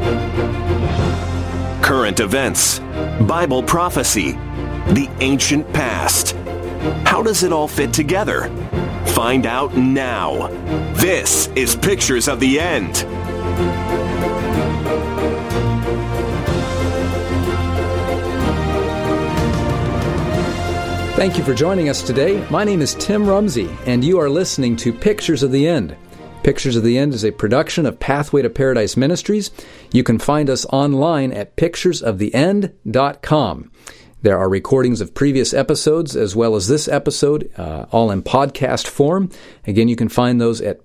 Current events, Bible prophecy, the ancient past. How does it all fit together? Find out now. This is Pictures of the End. Thank you for joining us today. My name is Tim Rumsey, and you are listening to Pictures of the End. Pictures of the End is a production of Pathway to Paradise Ministries. You can find us online at picturesoftheend.com. There are recordings of previous episodes as well as this episode, all in podcast form. Again, you can find those at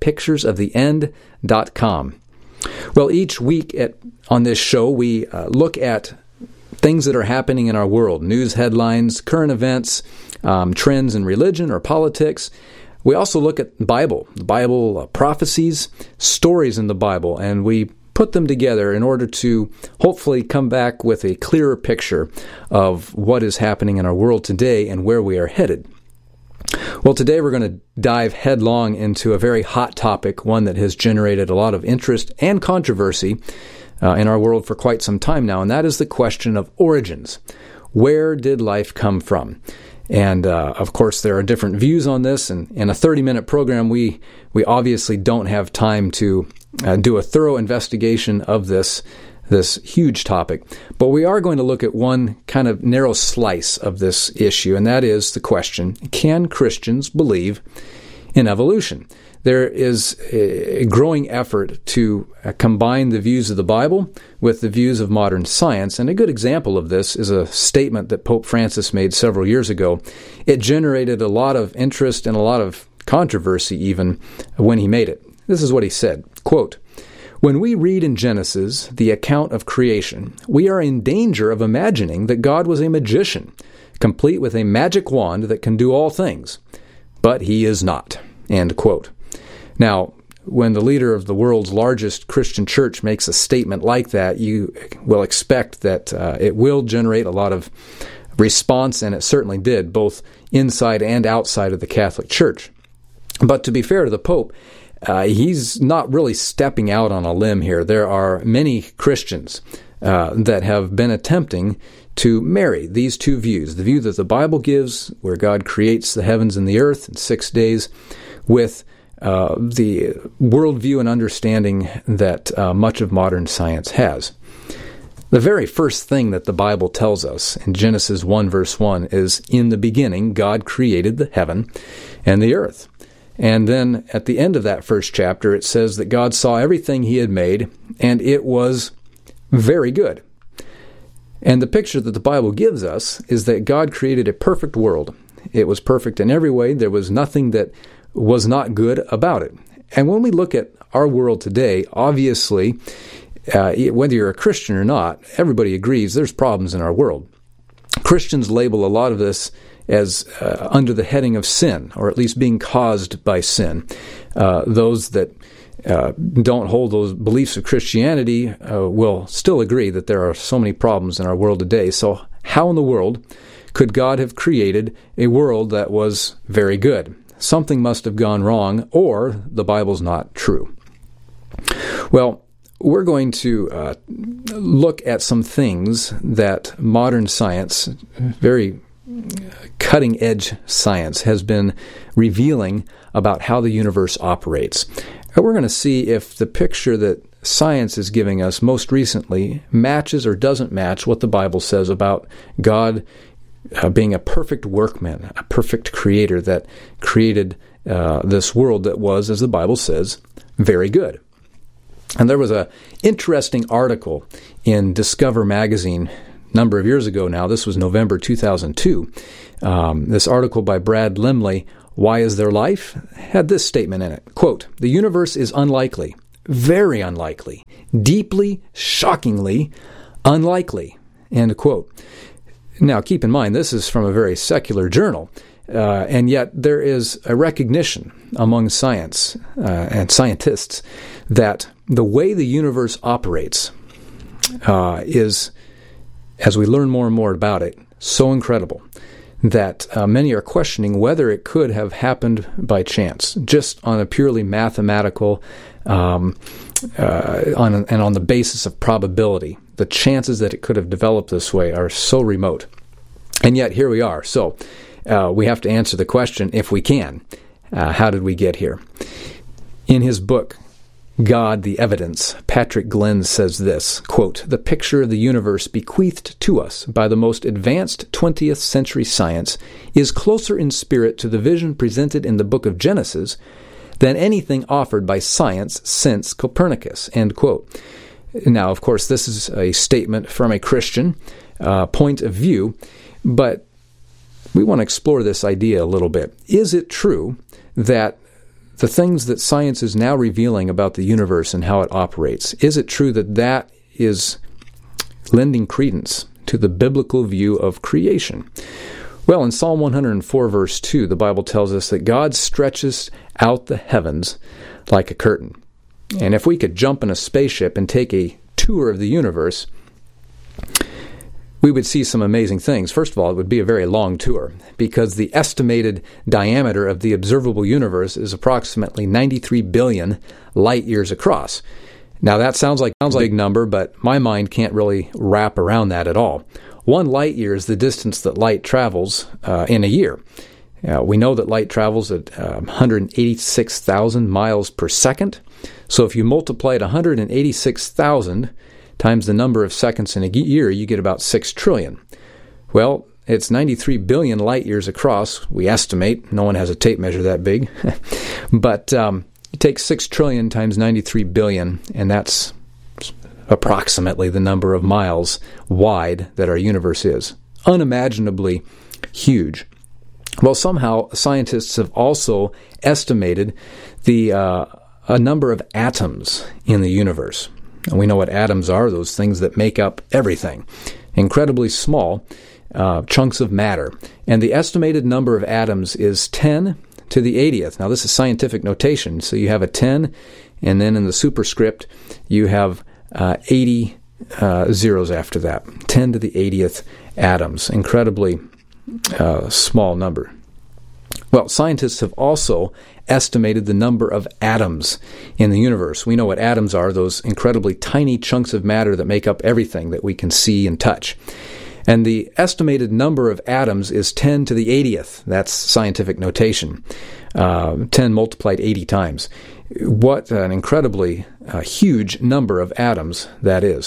picturesoftheend.com. Well, each week on this show, we look at things that are happening in our world, news headlines, current events, trends in religion or politics. We also look at the Bible prophecies, stories in the Bible, and we put them together in order to hopefully come back with a clearer picture of what is happening in our world today and where we are headed. Well, today we're going to dive headlong into a very hot topic, one that has generated a lot of interest and controversy in our world for quite some time now, and that is the question of origins. Where did life come from? And, of course, there are different views on this, and in a 30-minute program, we obviously don't have time to do a thorough investigation of this huge topic. But we are going to look at one kind of narrow slice of this issue, and that is the question, can Christians believe in evolution? There is a growing effort to combine the views of the Bible with the views of modern science, and a good example of this is a statement that Pope Francis made several years ago. It generated a lot of interest and a lot of controversy even when he made it. This is what he said, quote, "When we read in Genesis the account of creation, we are in danger of imagining that God was a magician, complete with a magic wand that can do all things. But he is not." End quote. Now, when the leader of the world's largest Christian church makes a statement like that, you will expect that it will generate a lot of response, and it certainly did, both inside and outside of the Catholic Church. But to be fair to the Pope, he's not really stepping out on a limb here. There are many Christians that have been attempting to marry these two views, the view that the Bible gives, where God creates the heavens and the earth in 6 days, with the worldview and understanding that much of modern science has. The very first thing that the Bible tells us in Genesis 1 verse 1 is, "In the beginning God created the heaven and the earth." And then at the end of that first chapter it says that God saw everything he had made and it was very good. And the picture that the Bible gives us is that God created a perfect world. It was perfect in every way. There was nothing that was not good about it. And when we look at our world today, obviously, whether you're a Christian or not, everybody agrees there's problems in our world. Christians label a lot of this as under the heading of sin, or at least being caused by sin. Those that don't hold those beliefs of Christianity will still agree that there are so many problems in our world today. So how in the world could God have created a world that was very good? Something must have gone wrong, or the Bible's not true. Well, we're going to look at some things that modern science, very cutting-edge science, has been revealing about how the universe operates. And we're going to see if the picture that science is giving us most recently matches or doesn't match what the Bible says about God being a perfect workman, a perfect creator that created this world that was, as the Bible says, very good. And there was an interesting article in Discover magazine a number of years ago now. This was November 2002. This article by Brad Limley, "Why Is There Life?" had this statement in it, quote, "The universe is unlikely, very unlikely, deeply, shockingly unlikely," end quote. Now, keep in mind, this is from a very secular journal, and yet there is a recognition among science and scientists that the way the universe operates is, as we learn more and more about it, so incredible that many are questioning whether it could have happened by chance, just on a purely mathematical on the basis of probability. The chances that it could have developed this way are so remote. And yet here we are. So we have to answer the question, if we can, how did we get here? In his book, God, the Evidence, Patrick Glenn says this, quote, "The picture of the universe bequeathed to us by the most advanced 20th century science is closer in spirit to the vision presented in the book of Genesis than anything offered by science since Copernicus," end quote. Now, of course, this is a statement from a Christian point of view, but we want to explore this idea a little bit. Is it true that the things that science is now revealing about the universe and how it operates, is it true that that is lending credence to the biblical view of creation? Well, in Psalm 104, verse 2, the Bible tells us that God stretches out the heavens like a curtain. And if we could jump in a spaceship and take a tour of the universe, we would see some amazing things. First of all, it would be a very long tour because the estimated diameter of the observable universe is approximately 93 billion light years across. Now that sounds like a big number, but my mind can't really wrap around that at all. 1 light year is the distance that light travels in a year. We know that light travels at 186,000 miles per second. So if you multiply it 186,000 times the number of seconds in a year, you get about 6 trillion. Well, it's 93 billion light years across, we estimate. No one has a tape measure that big. But you take 6 trillion times 93 billion, and that's approximately the number of miles wide that our universe is. Unimaginably huge. Well, somehow scientists have also estimated a number of atoms in the universe. And we know what atoms are, those things that make up everything. Incredibly small chunks of matter. And the estimated number of atoms is 10 to the 80th. Now, this is scientific notation. So you have a 10, and then in the superscript, you have 80 zeros after that. 10 to the 80th atoms. Incredibly small number. Well, scientists have also estimated the number of atoms in the universe. We know what atoms are, those incredibly tiny chunks of matter that make up everything that we can see and touch. And the estimated number of atoms is 10 to the 80th. That's scientific notation. 10 multiplied 80 times. What an incredibly huge number of atoms that is.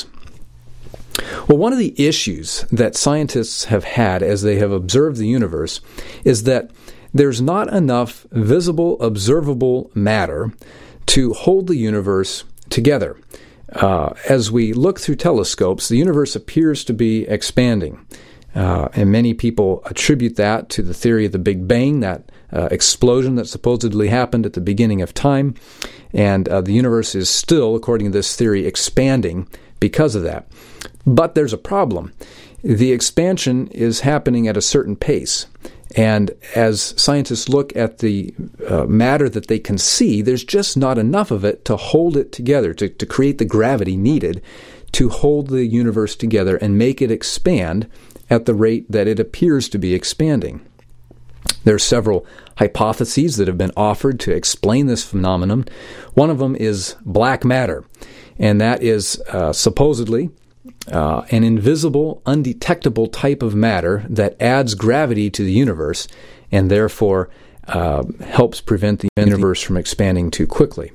Well, one of the issues that scientists have had as they have observed the universe is that there's not enough visible, observable matter to hold the universe together. As we look through telescopes, the universe appears to be expanding. And many people attribute that to the theory of the Big Bang, that explosion that supposedly happened at the beginning of time. And the universe is still, according to this theory, expanding because of that. But there's a problem. The expansion is happening at a certain pace. And as scientists look at the matter that they can see, there's just not enough of it to hold it together, to create the gravity needed to hold the universe together and make it expand at the rate that it appears to be expanding. There are several hypotheses that have been offered to explain this phenomenon. One of them is black matter, and that is supposedly an invisible, undetectable type of matter that adds gravity to the universe and therefore helps prevent the universe from expanding too quickly.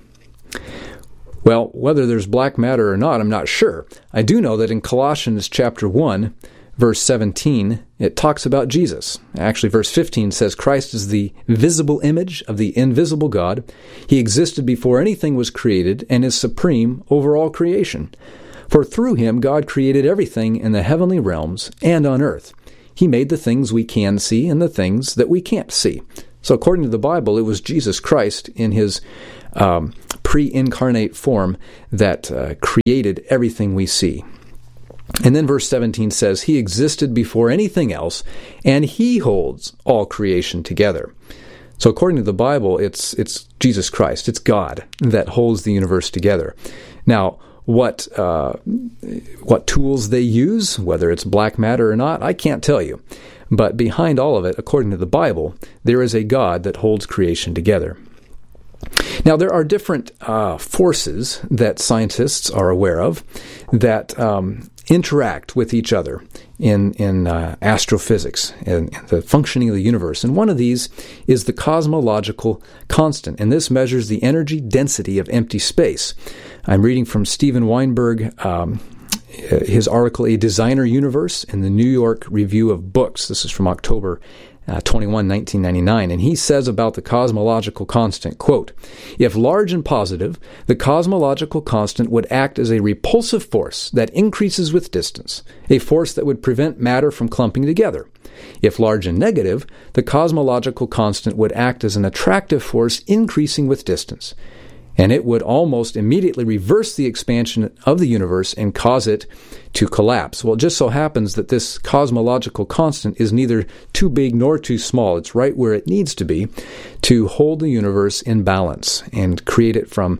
Well, whether there's black matter or not, I'm not sure. I do know that in Colossians chapter 1, verse 17, it talks about Jesus. Actually, verse 15 says, Christ is the visible image of the invisible God. He existed before anything was created and is supreme over all creation. For through him God created everything in the heavenly realms and on earth. He made the things we can see and the things that we can't see. So according to the Bible, it was Jesus Christ in his pre-incarnate form that created everything we see. And then verse 17 says, He existed before anything else, and He holds all creation together. So according to the Bible, it's Jesus Christ, it's God that holds the universe together. Now, what tools they use, whether it's black matter or not, I can't tell you. But behind all of it, according to the Bible, there is a God that holds creation together. Now, there are different forces that scientists are aware of that interact with each other in astrophysics and the functioning of the universe. And one of these is the cosmological constant, and this measures the energy density of empty space. I'm reading from Steven Weinberg, his article, A Designer Universe, in the New York Review of Books. This is from October 21, 1999, and he says about the cosmological constant, quote, "If large and positive, the cosmological constant would act as a repulsive force that increases with distance, a force that would prevent matter from clumping together. If large and negative, the cosmological constant would act as an attractive force increasing with distance, and it would almost immediately reverse the expansion of the universe and cause it to collapse." Well, it just so happens that this cosmological constant is neither too big nor too small. It's right where it needs to be to hold the universe in balance and create it from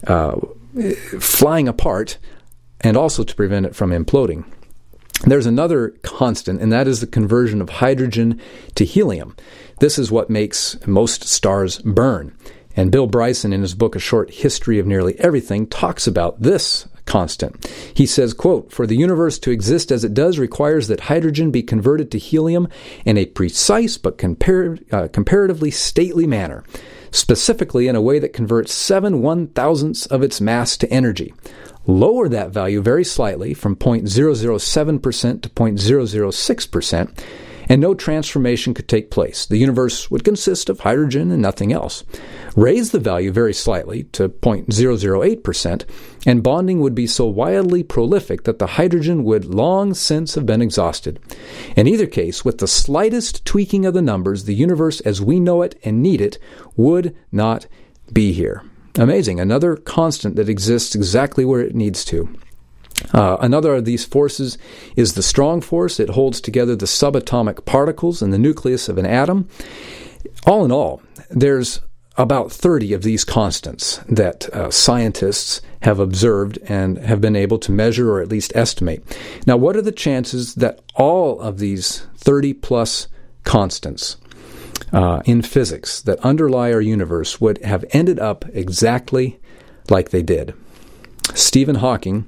flying apart, and also to prevent it from imploding. There's another constant, and that is the conversion of hydrogen to helium. This is what makes most stars burn. And Bill Bryson, in his book, A Short History of Nearly Everything, talks about this constant. He says, quote, "For the universe to exist as it does requires that hydrogen be converted to helium in a precise but comparatively stately manner, specifically in a way that converts 7 1,000ths of its mass to energy. Lower that value very slightly from 0.007% to 0.006%, and no transformation could take place. The universe would consist of hydrogen and nothing else. Raise the value very slightly to 0.008%, and bonding would be so wildly prolific that the hydrogen would long since have been exhausted. In either case, with the slightest tweaking of the numbers, the universe as we know it and need it would not be here." Amazing. Another constant that exists exactly where it needs to. Another of these forces is the strong force. It holds together the subatomic particles in the nucleus of an atom. All in all, there's about 30 of these constants that scientists have observed and have been able to measure or at least estimate. Now, what are the chances that all of these 30-plus constants in physics that underlie our universe would have ended up exactly like they did? Stephen Hawking,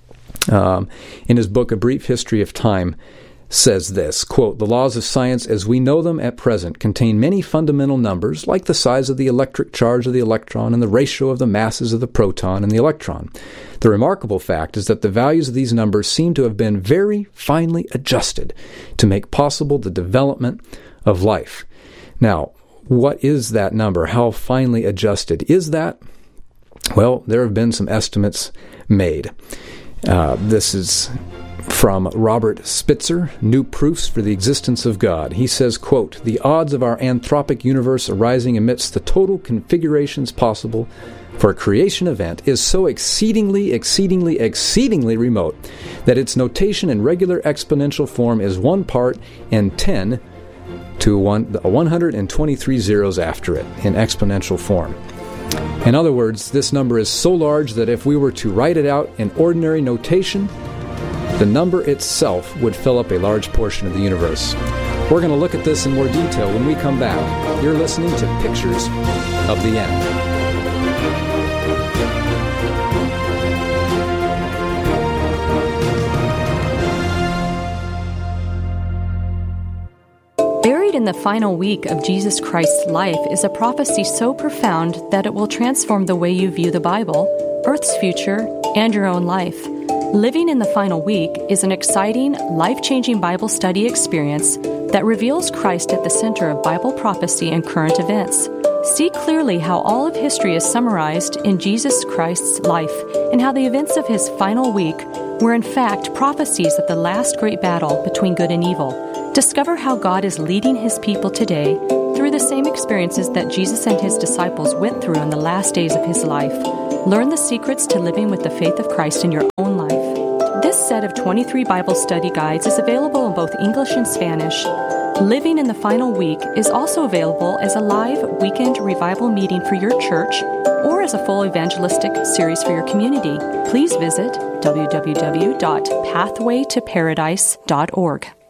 in his book, A Brief History of Time, says this, quote, "The laws of science as we know them at present contain many fundamental numbers, like the size of the electric charge of the electron and the ratio of the masses of the proton and the electron. The remarkable fact is that the values of these numbers seem to have been very finely adjusted to make possible the development of life." Now, what is that number? How finely adjusted is that? Well, there have been some estimates made. This is from Robert Spitzer, New Proofs for the Existence of God. He says, quote, "The odds of our anthropic universe arising amidst the total configurations possible for a creation event is so exceedingly remote that its notation in regular exponential form is 1 part in 10 to 123 zeros after it in exponential form. In other words, this number is so large that if we were to write it out in ordinary notation, the number itself would fill up a large portion of the universe. We're going to look at this in more detail when we come back. You're listening to Pictures of the End. Buried in the final week of Jesus Christ's life is a prophecy so profound that it will transform the way you view the Bible, Earth's future, and your own life. Living in the Final Week is an exciting, life-changing Bible study experience that reveals Christ at the center of Bible prophecy and current events. See clearly how all of history is summarized in Jesus Christ's life and how the events of his final week were in fact prophecies of the last great battle between good and evil. Discover how God is leading his people today through the same experiences that Jesus and his disciples went through in the last days of his life. Learn the secrets to living with the faith of Christ in your own life. This set of 23 Bible study guides is available in both English and Spanish. Living in the Final Week is also available as a live weekend revival meeting for your church or as a full evangelistic series for your community. Please visit www.pathwaytoparadise.org.